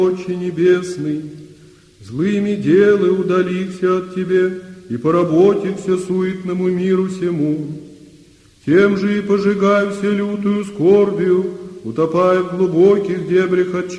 Отче Небесный, злыми делы удалихся от Тебе, и поработихся суетному миру сему. Тем же и пожигай все лютую скорбию, утопая в глубоких дебрях отчаяния.